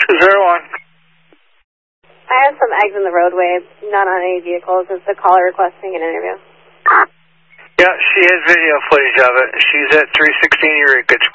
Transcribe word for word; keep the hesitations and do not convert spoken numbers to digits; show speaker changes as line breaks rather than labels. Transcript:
two zero one.
I have some eggs in the roadway, not on any vehicles. Is the caller requesting an interview?
Yeah, she has video footage of it. She's at three sixteen Eureka